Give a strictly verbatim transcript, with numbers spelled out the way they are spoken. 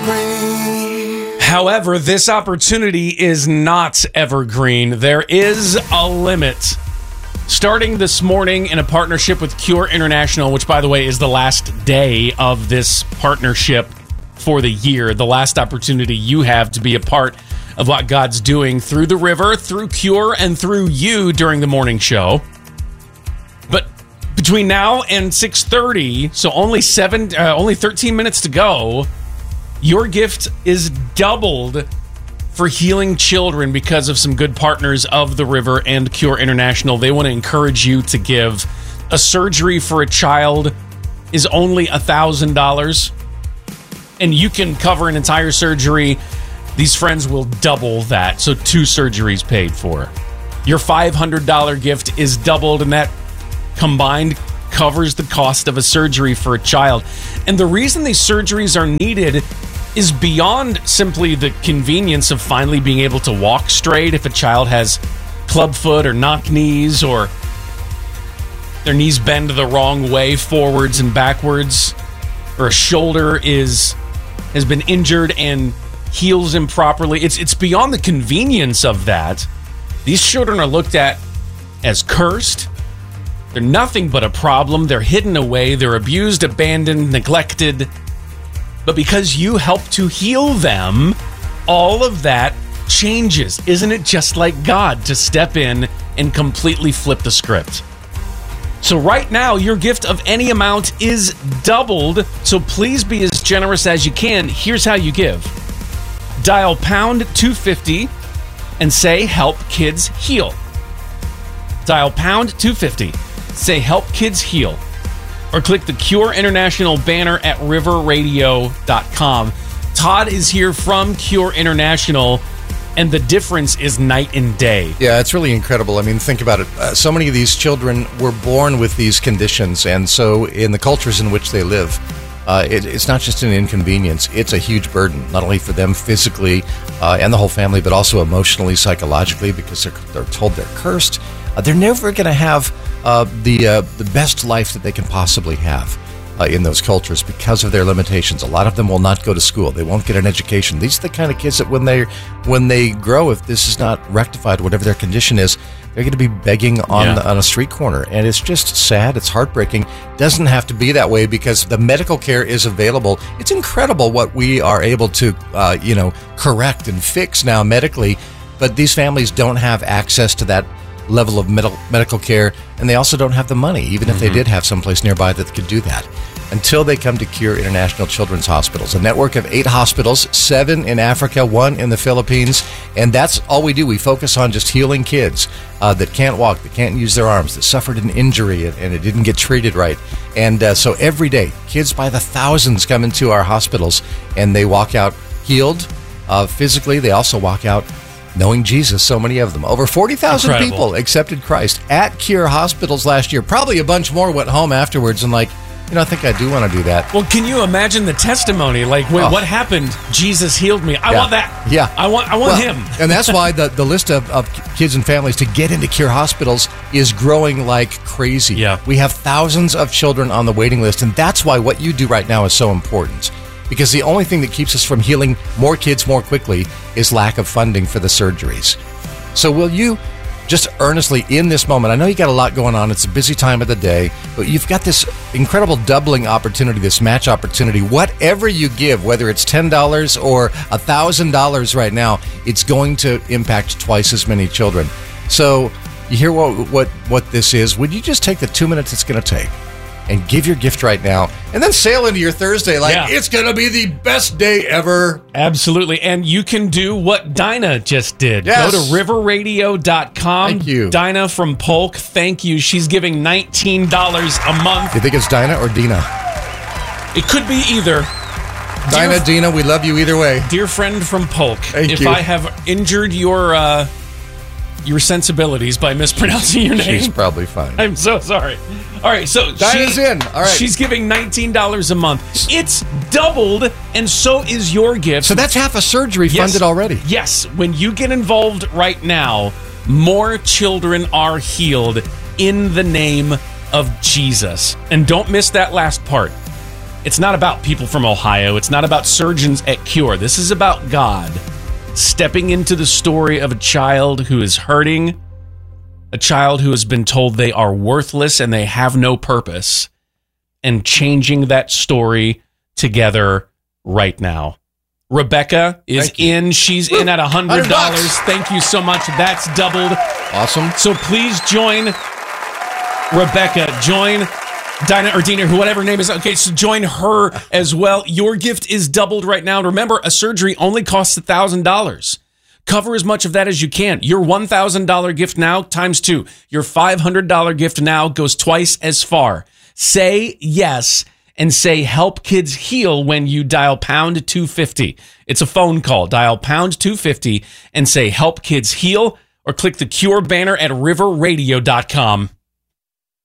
However, this opportunity is not evergreen. There is a limit. Starting this morning in a partnership with Cure International, which, by the way, is the last day of this partnership for the year, the last opportunity you have to be a part of what God's doing through the river, through Cure, and through you during the morning show. But between now and six thirty, so only seven, uh, only thirteen minutes to go, your gift is doubled for healing children because of some good partners of the river and Cure International. They want to encourage you to give. A surgery for a child is only one thousand dollars, and you can cover an entire surgery. These friends will double that, so two surgeries paid for. Your five hundred dollars gift is doubled, and that combined covers the cost of a surgery for a child. And the reason these surgeries are needed is beyond simply the convenience of finally being able to walk straight if a child has clubfoot or knock knees, or their knees bend the wrong way forwards and backwards, or a shoulder is has been injured and heals improperly. It's it's beyond the convenience of that. These children are looked at as cursed. They're nothing but a problem. They're hidden away. They're abused, abandoned, neglected. But because you help to heal them, all of that changes. Isn't it just like God to step in and completely flip the script? So right now, your gift of any amount is doubled. So please be as generous as you can. Here's how you give. Dial pound two fifty and say help kids heal. Dial pound two fifty. Say help kids heal. Or click the Cure International banner at river radio dot com. Todd is here from Cure International, and the difference is night and day. Yeah, it's really incredible. I mean, think about it. Uh, so many of these children were born with these conditions, and so in the cultures in which they live, uh, it, it's not just an inconvenience. It's a huge burden, not only for them physically uh, and the whole family, but also emotionally, psychologically, because they're, they're told they're cursed. Uh, they're never going to have uh, the uh, the best life that they can possibly have uh, in those cultures because of their limitations. A lot of them will not go to school. They won't get an education. These are the kind of kids that when they when they grow, if this is not rectified, whatever their condition is, they're going to be begging on yeah. the, on a street corner. And it's just sad. It's heartbreaking. Doesn't have to be that way because the medical care is available. It's incredible what we are able to uh, you know correct and fix now medically, but these families don't have access to that level of med- medical care, and they also don't have the money, even if mm-hmm. they did have someplace nearby that could do that, until they come to Cure International Children's Hospitals, a network of eight hospitals, seven in Africa, one in the Philippines, and that's all we do. We focus on just healing kids uh, that can't walk, that can't use their arms, that suffered an injury and, and it didn't get treated right. And uh, so every day, kids by the thousands come into our hospitals, and they walk out healed uh, physically. They also walk out knowing Jesus, so many of them. Over forty thousand people accepted Christ at Cure hospitals last year. Probably a bunch more went home afterwards and like, you know, I think I do want to do that. Well, can you imagine the testimony? Like, when, oh. what happened? Jesus healed me. I yeah. want that. Yeah. I want I want well, him. And that's why the, the list of, of kids and families to get into Cure hospitals is growing like crazy. Yeah. We have thousands of children on the waiting list, and that's why what you do right now is so important. Because the only thing that keeps us from healing more kids more quickly is lack of funding for the surgeries. So will you just earnestly in this moment, I know you got a lot going on, it's a busy time of the day, but you've got this incredible doubling opportunity, this match opportunity. Whatever you give, whether it's ten dollars or one thousand dollars right now, it's going to impact twice as many children. So you hear what what, what this is. Would you just take the two minutes it's going to take and give your gift right now, and then sail into your Thursday like yeah. it's going to be the best day ever. Absolutely. And you can do what Dinah just did. Yes. Go to river radio dot com. Thank you. Dinah from Polk, thank you. She's giving nineteen dollars a month. You think it's Dinah or Dina? It could be either. Dinah, dear, Dina, we love you either way. Dear friend from Polk, thank if you. I have injured your... Uh, your sensibilities by mispronouncing your name. She's probably fine. I'm so sorry. All right, so Dinah's she, in. All right. She's giving nineteen dollars a month. It's doubled, and so is your gift. So that's half a surgery yes, funded already. Yes. When you get involved right now, more children are healed in the name of Jesus. And don't miss that last part. It's not about people from Ohio. It's not about surgeons at Cure. This is about God stepping into the story of a child who is hurting, a child who has been told they are worthless and they have no purpose, and changing that story together right now. Rebecca is in. She's in at one hundred dollars. Thank you so much. That's doubled. Awesome. So please join Rebecca. Join Dinah or Dina, whatever her name is. Okay, so join her as well. Your gift is doubled right now. Remember, a surgery only costs one thousand dollars. Cover as much of that as you can. Your one thousand dollars gift now times two. Your five hundred dollars gift now goes twice as far. Say yes and say Help Kids Heal when you dial pound two fifty. It's a phone call. Dial pound two fifty and say Help Kids Heal, or click the Cure banner at river radio dot com.